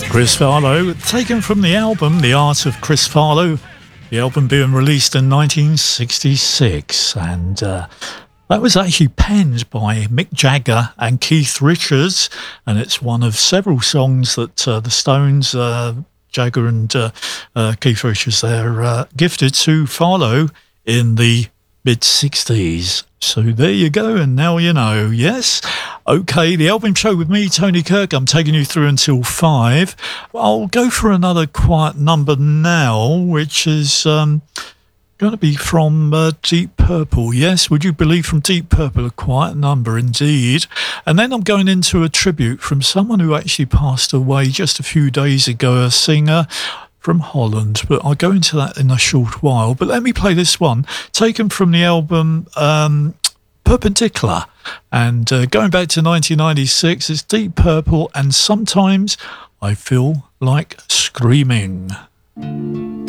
Chris Farlowe, taken from the album The Art of Chris Farlowe, the album being released in 1966, and that was actually penned by Mick Jagger and Keith Richards, and it's one of several songs that the Stones, Jagger and Keith Richards, they're gifted to Farlowe in the mid-60s. So there you go, and now you know. Yes? Okay, the album show with me, Tony Kirk. I'm taking you through until 5. I'll go for another quiet number now, which is going to be from Deep Purple. Yes, would you believe, from Deep Purple, a quiet number indeed. And then I'm going into a tribute from someone who actually passed away just a few days ago, a singer from Holland, but I'll go into that in a short while. But let me play this one, taken from the album Perpendicular, and going back to 1996. It's Deep Purple, and Sometimes I Feel Like Screaming.